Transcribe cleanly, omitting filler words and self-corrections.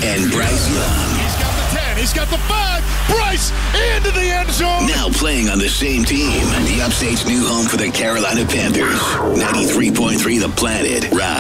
and Bryce Young. He's got the 10. He's got the 5. Bryce into the end zone. Now playing on the same team. The Upstate's new home for the Carolina Panthers. 93.3 The Planet. Rise.